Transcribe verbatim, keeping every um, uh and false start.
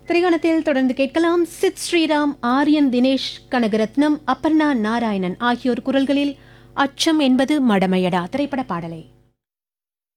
திரையாணத்தில் தொடர்ந்து கேட்கலாம். சித் ஸ்ரீராம், ஆரியன் தினேஷ் கனகரத்னம், அப்பர்ணா நாராயணன் ஆகியோர் குரல்களில் அச்சம் என்பது மடமையடா திரைப்பட பாடலை.